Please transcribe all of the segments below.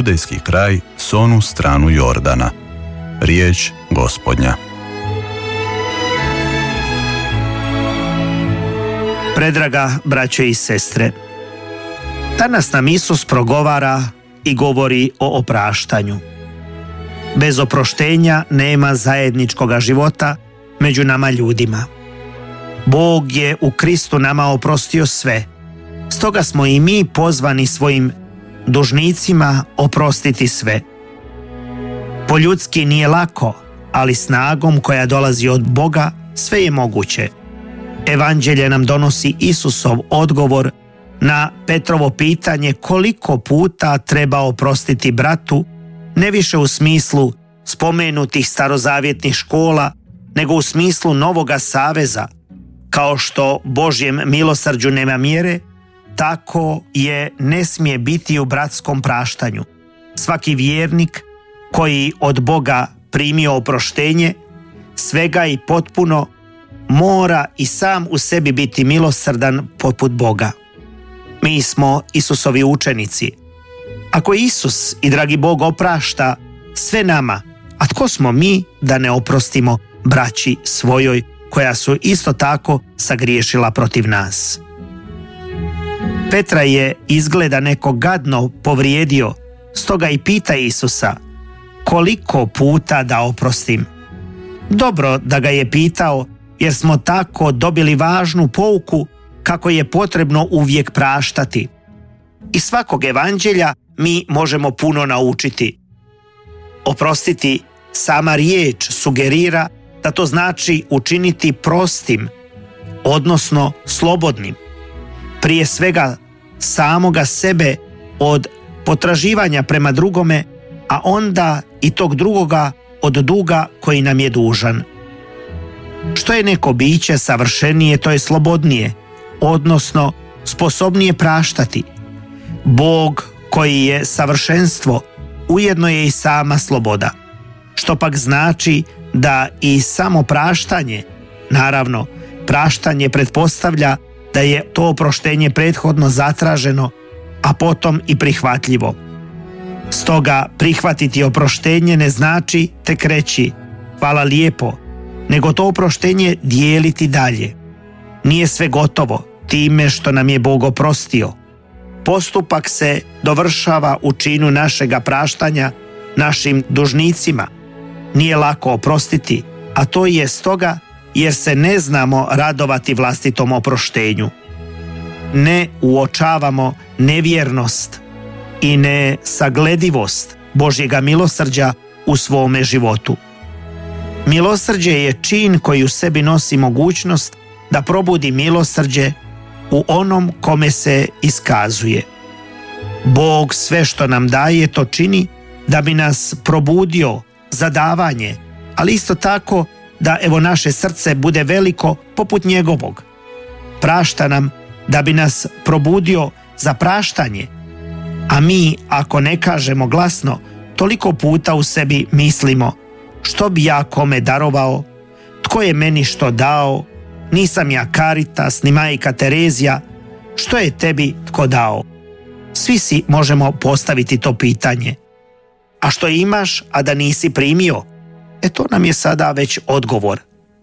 judejski kraj s onu stranu Jordana. Riječ Gospodnja. Predraga braćo i sestre, danas nam Isus progovara i govori o opraštanju. Bez oproštenja nema zajedničkoga života među nama ljudima. Bog je u Kristu nama oprostio sve, stoga smo i mi pozvani svojim dužnicima oprostiti sve. Po ljudski nije lako, ali snagom koja dolazi od Boga sve je moguće. Evanđelje nam donosi Isusov odgovor na Petrovo pitanje koliko puta treba oprostiti bratu, ne više u smislu spomenutih starozavjetnih škola, nego u smislu novoga saveza. Kao što Božjem milosrđu nema mjere, tako je ne smije biti u bratskom praštanju. Svaki vjernik koji od Boga primio oproštenje, svega i potpuno, mora i sam u sebi biti milosrdan poput Boga. Mi smo Isusovi učenici. Ako Isus i dragi Bog oprašta sve nama, a tko smo mi da ne oprostimo braći svojoj koja su isto tako sagriješila protiv nas? Petra je izgleda neko gadno povrijedio, stoga i pita Isusa koliko puta da oprostim. Dobro da ga je pitao, jer smo tako dobili važnu pouku kako je potrebno uvijek praštati. Iz svakog evanđelja mi možemo puno naučiti. Oprostiti, sama riječ sugerira da to znači učiniti prostim, odnosno slobodnim. Prije svega samoga sebe od potraživanja prema drugome, a onda i tog drugoga od duga koji nam je dužan. Što je neko biće savršenije, to je slobodnije, odnosno sposobnije praštati. Bog koji je savršenstvo, ujedno je i sama sloboda. Što pak znači da i samo praštanje, naravno, praštanje pretpostavlja da je to oproštenje prethodno zatraženo, a potom i prihvatljivo. Stoga prihvatiti oproštenje ne znači tek reći hvala lijepo, nego to oproštenje dijeliti dalje. Nije sve gotovo time što nam je Bog oprostio. Postupak se dovršava u činu našega praštanja našim dužnicima. Nije lako oprostiti, a to je stoga jer se ne znamo radovati vlastitom oproštenju. Ne uočavamo nevjernost i nesagledivost Božjega milosrđa u svome životu. Milosrđe je čin koji u sebi nosi mogućnost da probudi milosrđe u onom kome se iskazuje. Bog sve što nam daje to čini da bi nas probudio za davanje, ali isto tako da evo naše srce bude veliko poput njegovog. Prašta nam da bi nas probudio za praštanje, a mi ako ne kažemo glasno, toliko puta u sebi mislimo što bi ja kome darovao, tko je meni što dao, nisam ja Caritas ni majka Terezija, što je tebi tko dao? Svi si možemo postaviti to pitanje. A što imaš, a da nisi primio? To nam je sada već odgovor.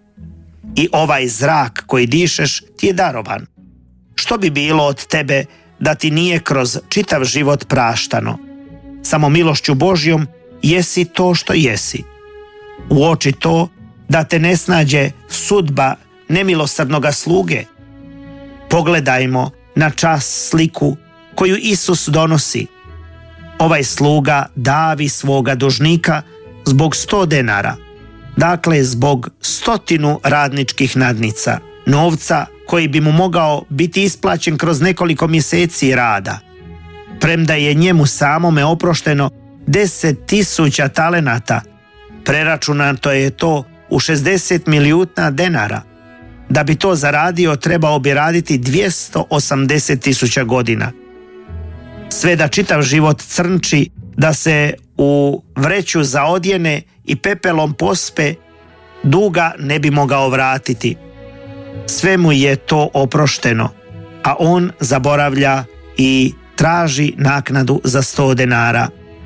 I ovaj zrak koji dišeš ti je darovan. Što bi bilo od tebe da ti nije kroz čitav život praštano? Samo milošću Božjom jesi to što jesi. Uoči to da te ne snađe sudba nemilosrdnoga sluge. Pogledajmo na čas sliku koju Isus donosi. Ovaj sluga davi svoga dužnika zbog 100 denara, dakle zbog 100 radničkih nadnica, novca koji bi mu mogao biti isplaćen kroz nekoliko mjeseci rada. Premda je njemu samome oprošteno 10.000 talenata, preračunato je to u 60 milijuna denara. Da bi to zaradio trebao bi raditi 280.000 godina. Sve da čitav život crnči, da se u vreću zaodjene i pepelom pospe, duga ne bi mogao vratiti. Sve mu je to oprošteno, a on zaboravlja i traži naknadu za 100 denara.